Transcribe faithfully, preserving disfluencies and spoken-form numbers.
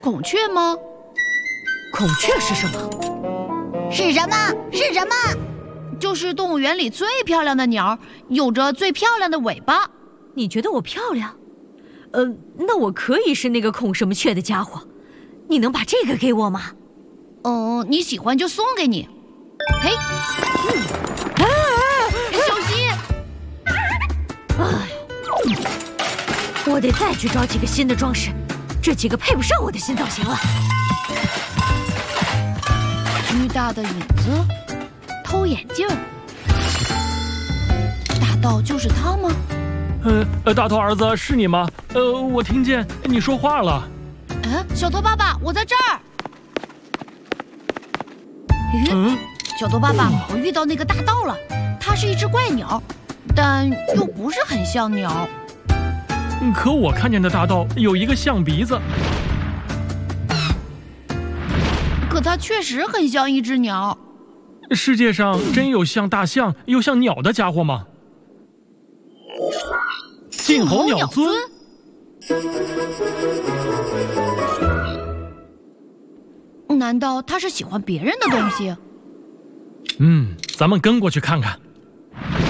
孔雀吗？ 孔雀是什么？ 是什么？是什么？ 就是动物园里最漂亮的鸟，有着最漂亮的尾巴。 你觉得我漂亮？呃，那我可以是那个孔什么雀的家伙。你能把这个给我吗？ 嗯，你喜欢就送给你。嘿，嗯，啊，小心！ 哎，我得再去找几个新的装饰，这几个配不上我的新造型了。 巨大的影子，偷眼镜。大盗就是他吗？ 呃呃，大头儿子是你吗？呃，我听见你说话了。 嗯，小头爸爸，我在这儿。 嗯， 小头爸爸，我遇到那个大盗了，它是一只怪鸟，但又不是很像鸟。 可我看见的大盗有一个象鼻子。 可它确实很像一只鸟。 世界上真有像大象又像鸟的家伙吗？晋侯鸟尊。 难道他是喜欢别人的东西？ 嗯，咱们跟过去看看。